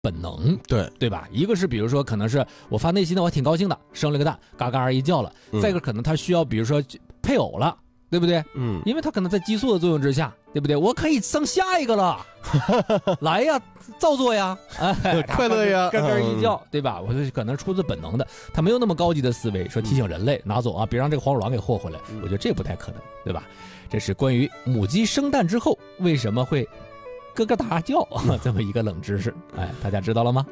本能， 对吧？一个是比如说可能是我发内心的我挺高兴的，生了个蛋，嘎嘎儿一叫了；再一个可能他需要比如说配偶了。对不对？因为他可能在激素的作用之下，对不对？我可以生下一个了，来呀，照做呀， 快乐呀， 咯咯一叫，对吧？我就可能出自本能的，他没有那么高级的思维，说提醒人类拿走啊，别让这个黄鼠狼给霍回来。我觉得这不太可能，对吧？这是关于母鸡生蛋之后为什么会咯咯哒叫这么一个冷知识，大家知道了吗？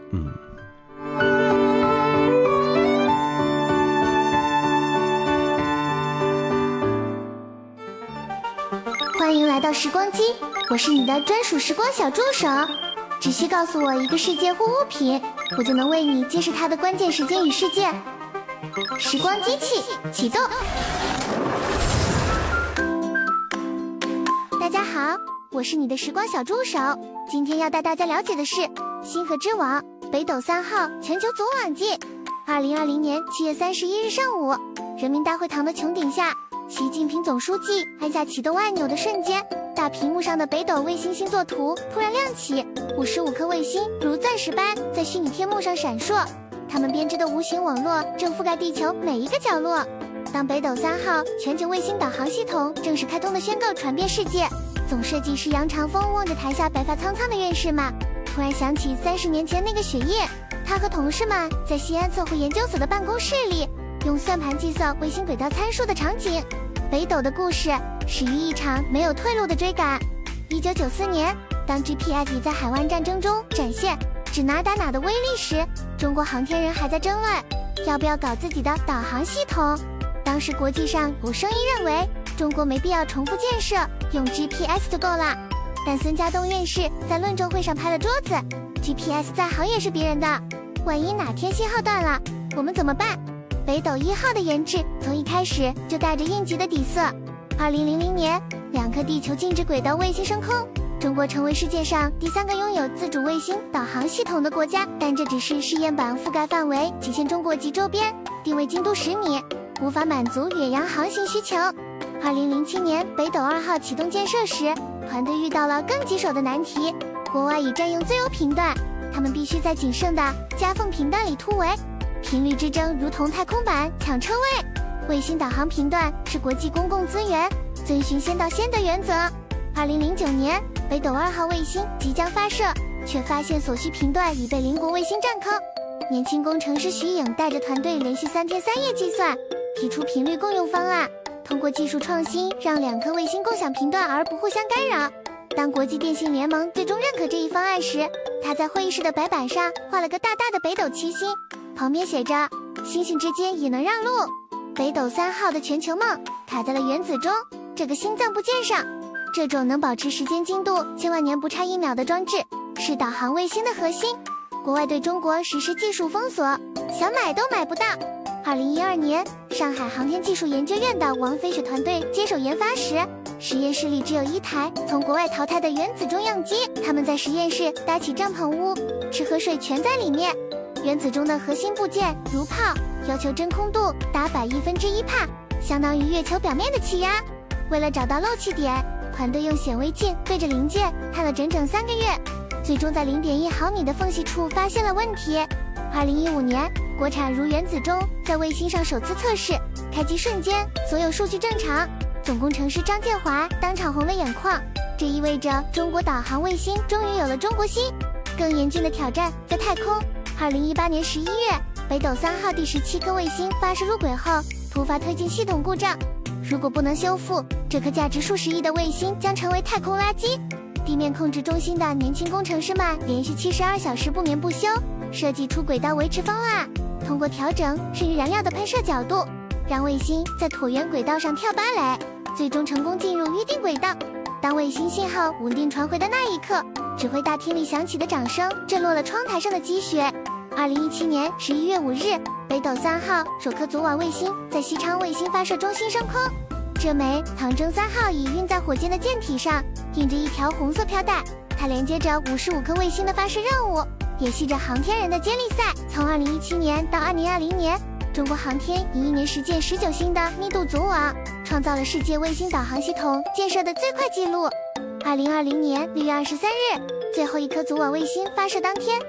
欢迎来到时光机，我是你的专属时光小助手。只需告诉我一个世界或物品，我就能为你揭示它的关键时间与事件。时光机器启动。大家好，我是你的时光小助手。今天要带大家了解的是星河之网北斗3号全球组网记。2020年7月31日上午，人民大会堂的穹顶下，习近平总书记按下启动按钮的瞬间，大屏幕上的北斗卫星星座图突然亮起，55颗卫星如钻石般在虚拟天幕上闪烁，它们编织的无形网络正覆盖地球每一个角落。当北斗3号全球卫星导航系统正式开通的宣告传遍世界，总设计师杨长风望着台下白发苍苍的院士们，突然想起30年前那个雪夜，他和同事们在西安测绘研究所的办公室里用算盘计算卫星轨道参数的场景。北斗的故事始于一场没有退路的追赶。1994年，当 GPS 在海湾战争中展现指哪打哪的威力时，中国航天人还在争论要不要搞自己的导航系统。当时国际上有声音认为中国没必要重复建设，用 GPS 就够了。但孙家栋院士在论证会上拍了桌子， GPS 再好也是别人的，万一哪天信号断了，我们怎么办？北斗1号的研制从一开始就带着应急的底色。2000年，2颗地球静止轨道卫星升空，中国成为世界上第3个拥有自主卫星导航系统的国家，但这只是试验版，覆盖范围仅限中国及周边，定位经度10米，无法满足远洋航行需求。2007年，北斗2号启动建设时，团队遇到了更棘手的难题，国外已占用自由频段，他们必须在仅剩的夹缝频段里突围。频率之争如同太空版抢车位，卫星导航频段是国际公共资源，遵循先到先得原则。2009年，北斗2号卫星即将发射，却发现所需频段已被邻国卫星占坑。年轻工程师徐颖带着团队连续3天3夜计算，提出频率共用方案，通过技术创新让2颗卫星共享频段而不互相干扰。当国际电信联盟最终认可这一方案时，他在会议室的白板上画了个大大的北斗7星，旁边写着星星之间也能让路。北斗3号的全球梦卡在了原子钟这个心脏部件上，这种能保持时间精度千万年不差1秒的装置是导航卫星的核心。国外对中国实施技术封锁，想买都买不到。2012年，上海航天技术研究院的王飞雪团队接手研发时，实验室里只有1台从国外淘汰的原子钟样机，他们在实验室搭起帐篷屋，吃喝睡全在里面。原子钟的核心部件如炮，要求真空度达1/100帕，相当于月球表面的气压。为了找到漏气点，团队用显微镜对着零件看了整整3个月，最终在0.1毫米的缝隙处发现了问题。2015年，国产如原子钟在卫星上首次测试，开机瞬间所有数据正常，总工程师张建华当场红了眼眶。这意味着中国导航卫星终于有了中国心。更严峻的挑战在太空。2018年11月，北斗3号第17颗卫星发射入轨后，突发推进系统故障。如果不能修复，这颗价值数十亿的卫星将成为太空垃圾。地面控制中心的年轻工程师们连续72小时不眠不休，设计出轨道维持方案，通过调整甚至燃料的喷射角度，让卫星在椭圆轨道上跳芭蕾，最终成功进入预定轨道。当卫星信号稳定传回的那一刻，指挥大厅里响起的掌声震落了窗台上的积雪。2017年11月5日，北斗3号首颗组网卫星在西昌卫星发射中心升空。这枚长征3号乙运载火箭的舰体上印着一条红色飘带，它连接着55颗卫星的发射任务，也系着航天人的接力赛。从2017年到2020年，中国航天以1年实践19星的密度组网，创造了世界卫星导航系统建设的最快纪录。2020年6月23日，最后一颗组网卫星发射当天，